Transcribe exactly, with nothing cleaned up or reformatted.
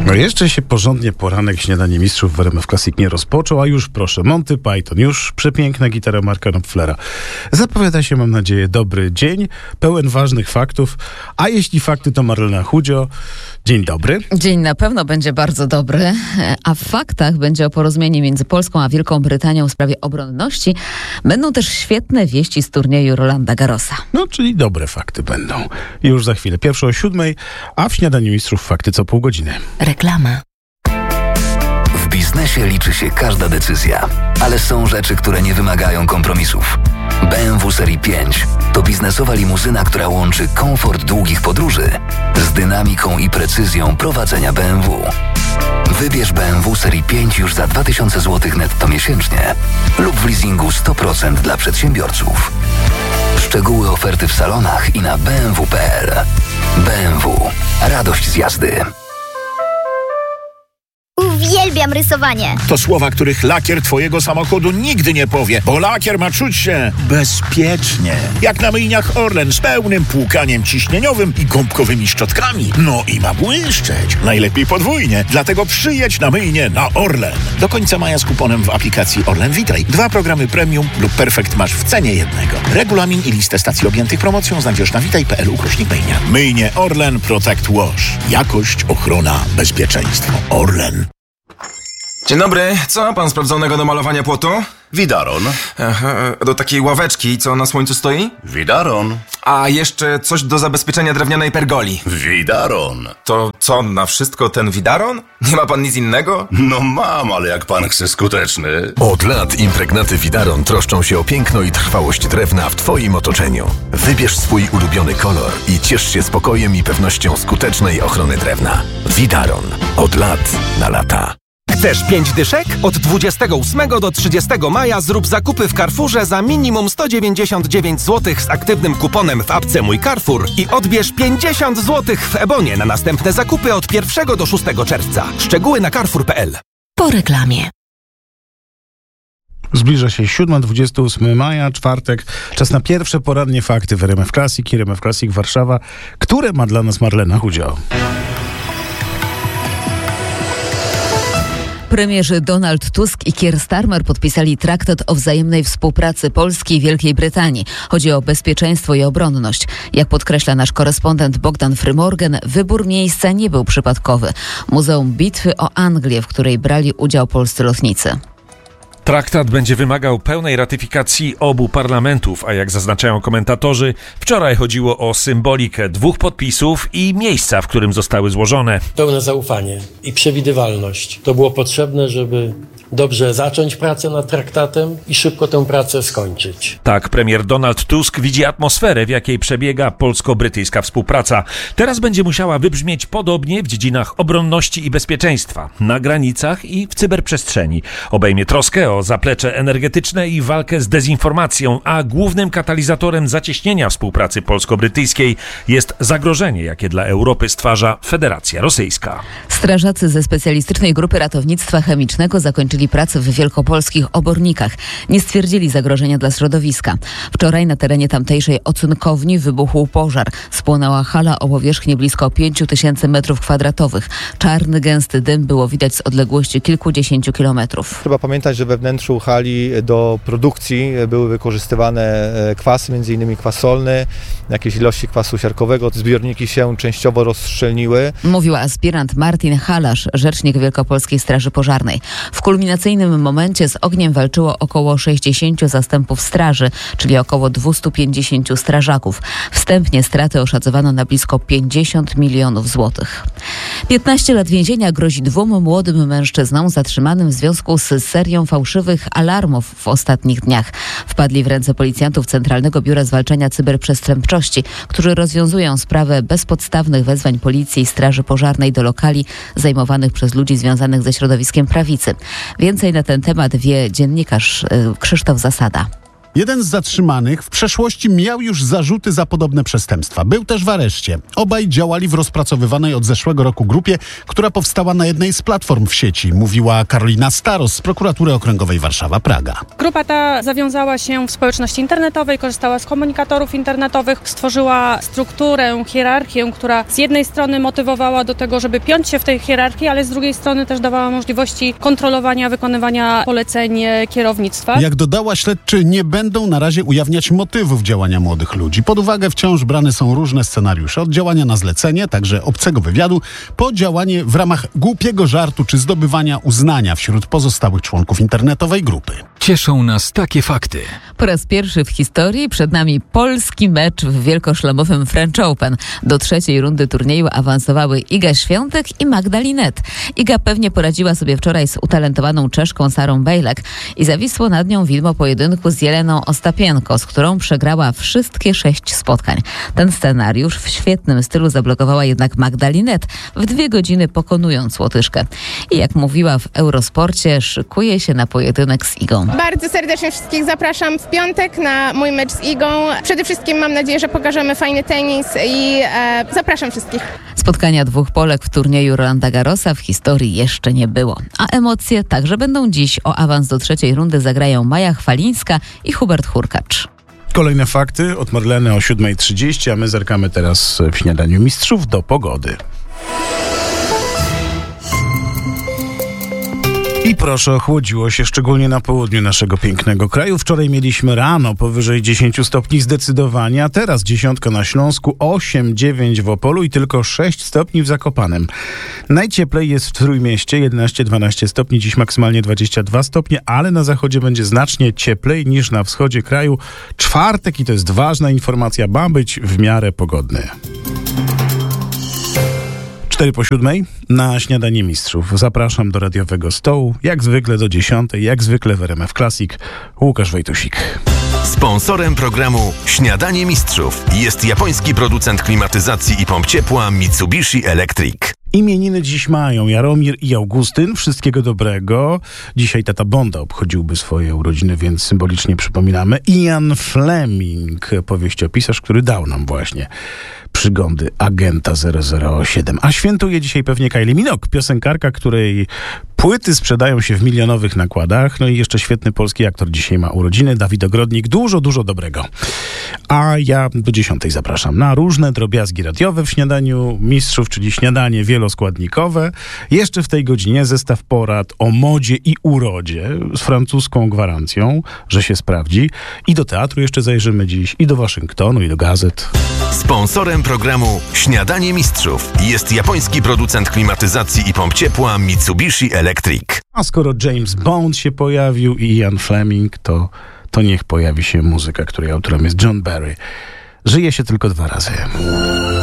No jeszcze się porządnie poranek Śniadanie Mistrzów w R M F Classic nie rozpoczął, a już proszę, Monty Python, już przepiękna gitara Marka Knopflera. Zapowiada się, mam nadzieję, dobry dzień, pełen ważnych faktów, a jeśli fakty, to Marlena Chudzio. Dzień dobry. Dzień na pewno będzie bardzo dobry, a w faktach będzie o porozumieniu między Polską a Wielką Brytanią w sprawie obronności. Będą też świetne wieści z turnieju Rolanda Garrosa. No, czyli dobre fakty będą. Już za chwilę, pierwsze o siódmej, a w Śniadaniu Mistrzów fakty co pół godziny. Reklama. W biznesie liczy się każda decyzja, ale są rzeczy, które nie wymagają kompromisów. B M W Serii pięć to biznesowa limuzyna, która łączy komfort długich podróży z dynamiką i precyzją prowadzenia B M W. Wybierz B M W Serii pięć już za dwa tysiące złotych netto miesięcznie lub w leasingu sto procent dla przedsiębiorców. Szczegóły oferty w salonach i na b m w kropka p l. B M W. Radość z jazdy. Uwielbiam rysowanie. To słowa, których lakier twojego samochodu nigdy nie powie, bo lakier ma czuć się bezpiecznie. Jak na myjniach Orlen z pełnym płukaniem ciśnieniowym i gąbkowymi szczotkami. No i ma błyszczeć. Najlepiej podwójnie. Dlatego przyjedź na myjnię na Orlen. Do końca maja z kuponem w aplikacji Orlen Witaj. Dwa programy premium lub perfekt masz w cenie jednego. Regulamin i listę stacji objętych promocją znajdziesz na witaj kropka p l ukośnik myjnia. Myjnie Orlen Protect Wash. Jakość, ochrona, bezpieczeństwo. Orlen. Dzień dobry, co ma pan sprawdzonego do malowania płotu? Widaron. Aha, do takiej ławeczki, co na słońcu stoi? Widaron. A jeszcze coś do zabezpieczenia drewnianej pergoli. Widaron. To co, na wszystko ten widaron? Nie ma pan nic innego? No mam, ale jak pan chce skuteczny. Od lat impregnaty Widaron troszczą się o piękno i trwałość drewna w twoim otoczeniu. Wybierz swój ulubiony kolor i ciesz się spokojem i pewnością skutecznej ochrony drewna. Widaron. Od lat na lata. Chcesz pięć dyszek? Od dwudziestego ósmego do trzydziestego maja zrób zakupy w Carrefourze za minimum sto dziewięćdziesiąt dziewięć złotych z aktywnym kuponem w apce Mój Carrefour i odbierz pięćdziesiąt złotych w Ebonie na następne zakupy od pierwszego do szóstego czerwca. Szczegóły na carrefour kropka p l. Po reklamie. Zbliża się siódma, dwudziestego ósmego maja, czwartek. Czas na pierwsze porannie fakty w R M F Classic i R M F Classic Warszawa, które ma dla nas Marlena Chudzio. Premierzy Donald Tusk i Keir Starmer podpisali traktat o wzajemnej współpracy Polski i Wielkiej Brytanii. Chodzi o bezpieczeństwo i obronność. Jak podkreśla nasz korespondent Bogdan Frymorgan, wybór miejsca nie był przypadkowy. Muzeum Bitwy o Anglię, w której brali udział polscy lotnicy. Traktat będzie wymagał pełnej ratyfikacji obu parlamentów, a jak zaznaczają komentatorzy, wczoraj chodziło o symbolikę dwóch podpisów i miejsca, w którym zostały złożone. Pełne zaufanie i przewidywalność. To było potrzebne, żeby dobrze zacząć pracę nad traktatem i szybko tę pracę skończyć. Tak premier Donald Tusk widzi atmosferę, w jakiej przebiega polsko-brytyjska współpraca. Teraz będzie musiała wybrzmieć podobnie w dziedzinach obronności i bezpieczeństwa, na granicach i w cyberprzestrzeni. Obejmie troskę o zaplecze energetyczne i walkę z dezinformacją, a głównym katalizatorem zacieśnienia współpracy polsko-brytyjskiej jest zagrożenie, jakie dla Europy stwarza Federacja Rosyjska. Strażacy ze specjalistycznej grupy ratownictwa chemicznego zakończyli pracę w wielkopolskich obornikach. Nie stwierdzili zagrożenia dla środowiska. Wczoraj na terenie tamtejszej ocunkowni wybuchł pożar. Spłonęła hala o powierzchni blisko pięciu tysięcy metrów kwadratowych. Czarny, gęsty dym było widać z odległości kilkudziesięciu kilometrów. Trzeba pamiętać, że we wnętrzu hali do produkcji były wykorzystywane kwasy, między innymi kwas solny, jakieś ilości kwasu siarkowego. Zbiorniki się częściowo rozszczelniły. Mówił aspirant Martin Halasz, rzecznik Wielkopolskiej Straży Pożarnej. W kulminacyjnym momencie z ogniem walczyło około sześćdziesięciu zastępów straży, czyli około dwieście pięćdziesięciu strażaków. Wstępnie straty oszacowano na blisko pięćdziesiąt milionów złotych. piętnaście lat więzienia grozi dwóm młodym mężczyznom zatrzymanym w związku z serią fałszywych alarmów w ostatnich dniach. Wpadli w ręce policjantów Centralnego Biura Zwalczania Cyberprzestępczości, którzy rozwiązują sprawę bezpodstawnych wezwań policji i straży pożarnej do lokali zajmowanych przez ludzi związanych ze środowiskiem prawicy. Więcej na ten temat wie dziennikarz Krzysztof Zasada. Jeden z zatrzymanych w przeszłości miał już zarzuty za podobne przestępstwa. Był też w areszcie. Obaj działali w rozpracowywanej od zeszłego roku grupie, która powstała na jednej z platform w sieci, mówiła Karolina Staros z Prokuratury Okręgowej Warszawa-Praga. Grupa ta zawiązała się w społeczności internetowej, korzystała z komunikatorów internetowych, stworzyła strukturę, hierarchię, która z jednej strony motywowała do tego, żeby piąć się w tej hierarchii, ale z drugiej strony też dawała możliwości kontrolowania, wykonywania poleceń kierownictwa. Jak dodała, śledczy nie będą na razie ujawniać motywów działania młodych ludzi. Pod uwagę wciąż brane są różne scenariusze. Od działania na zlecenie, także obcego wywiadu, po działanie w ramach głupiego żartu czy zdobywania uznania wśród pozostałych członków internetowej grupy. Cieszą nas takie fakty. Po raz pierwszy w historii przed nami polski mecz w wielkoszlemowym French Open. Do trzeciej rundy turnieju awansowały Iga Świątek i Magda Linette. Iga pewnie poradziła sobie wczoraj z utalentowaną Czeszką Sarą Bejlek i zawisło nad nią widmo pojedynku z Jeleną Ostapienko, z którą przegrała wszystkie sześć spotkań. Ten scenariusz w świetnym stylu zablokowała jednak Magda Linette, w dwie godziny pokonując Łotyszkę. I jak mówiła w Eurosporcie, szykuje się na pojedynek z Igą. Bardzo serdecznie wszystkich zapraszam w piątek na mój mecz z Igą. Przede wszystkim mam nadzieję, że pokażemy fajny tenis i e, zapraszam wszystkich. Spotkania dwóch Polek w turnieju Rolanda Garrosa w historii jeszcze nie było. A emocje także będą dziś. O awans do trzeciej rundy zagrają Maja Chwalińska i Hubert Hurkacz. Kolejne fakty od Marleny o siódma trzydzieści, a my zerkamy teraz w Śniadaniu Mistrzów do pogody. I proszę, ochłodziło się szczególnie na południu naszego pięknego kraju. Wczoraj mieliśmy rano powyżej dziesięć stopni zdecydowanie, a teraz dziesiątka na Śląsku, osiem dziewięć w Opolu i tylko sześć stopni w Zakopanem. Najcieplej jest w Trójmieście, jedenaście dwanaście stopni, dziś maksymalnie dwadzieścia dwa stopnie, ale na zachodzie będzie znacznie cieplej niż na wschodzie kraju. Czwartek, i to jest ważna informacja, ma być w miarę pogodny. cztery po siódmej na Śniadanie Mistrzów. Zapraszam do radiowego stołu, jak zwykle do dziesiątej, jak zwykle w R M F Classic, Łukasz Wojtusik. Sponsorem programu Śniadanie Mistrzów jest japoński producent klimatyzacji i pomp ciepła Mitsubishi Electric. Imieniny dziś mają Jaromir i Augustyn. Wszystkiego dobrego. Dzisiaj tata Bonda obchodziłby swoje urodziny, więc symbolicznie przypominamy. Ian Fleming, powieściopisarz, który dał nam właśnie przygody Agenta zero zero siedem. A świętuje dzisiaj pewnie Kylie Minogue, piosenkarka, której płyty sprzedają się w milionowych nakładach. No i jeszcze świetny polski aktor dzisiaj ma urodziny, Dawid Ogrodnik. Dużo, dużo dobrego. A ja do dziesiątej zapraszam na różne drobiazgi radiowe w Śniadaniu Mistrzów, czyli śniadanie wieloskładnikowe. Jeszcze w tej godzinie zestaw porad o modzie i urodzie z francuską gwarancją, że się sprawdzi. I do teatru jeszcze zajrzymy dziś, i do Waszyngtonu, i do gazet. Sponsorem programu Śniadanie Mistrzów jest japoński producent klimatyzacji i pomp ciepła Mitsubishi Electric. A skoro James Bond się pojawił i Ian Fleming, to, to niech pojawi się muzyka, której autorem jest John Barry. Żyje się tylko dwa razy.